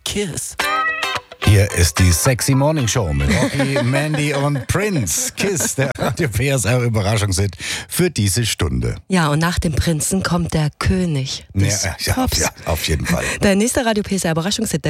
Kiss. Hier ist die Sexy Morning Show mit Rocky, Mandy und Prince. Kiss, der Radio PSR Überraschungshit für diese Stunde. Ja, und nach dem Prinzen kommt der König des Ja, Pops. auf jeden Fall. Der nächste Radio PSR Überraschungshit,